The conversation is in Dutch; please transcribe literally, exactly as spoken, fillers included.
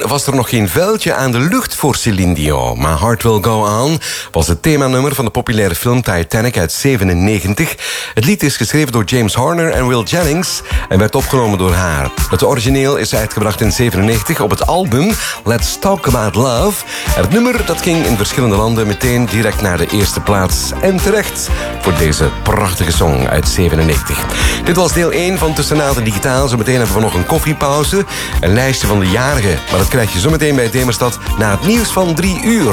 was er nog geen vuiltje aan de lucht voor Celine Dion. Maar Heart Will Go On was het themanummer van de populaire film Titanic uit zevenennegentig. Het lied is geschreven door James Horner en Will Jennings en werd opgenomen door haar. Het origineel is uitgebracht in zevenennegentig op het album Let's Talk About Love. En het nummer dat ging in verschillende landen meteen direct naar de eerste plaats. En terecht voor deze prachtige song uit zevenennegentig. Dit was deel één van Tussenaal en Digitaal. Zometeen hebben we nog een koffiepauze. Een lijstje van de jarigen. Maar dat krijg je zometeen bij Demerstad na het nieuws van drie uur.